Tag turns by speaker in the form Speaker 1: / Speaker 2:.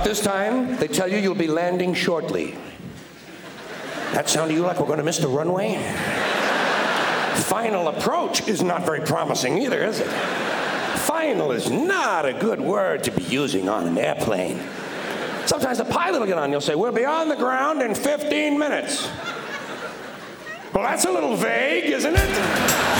Speaker 1: About this time, they tell you you'll be landing shortly. That sound to you like we're going to miss the runway? Final approach is not very promising either, is it? Final is not a good word to be using on an airplane. Sometimes the pilot will get on and he'll say, we'll be on the ground in 15 minutes. Well, that's a little vague, isn't it?